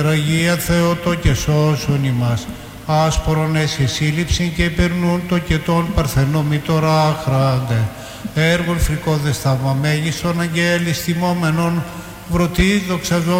υπεραγία Θεότο και σώσον ημάς. Άσπορον έσχε σύλληψη και περνούν το και τον παρθενομήτωρα άχραντε. Έργων φρικόδες θαυμαμέγιστον αγγέλης τιμόμενον, βρωτής δοξαζόμενον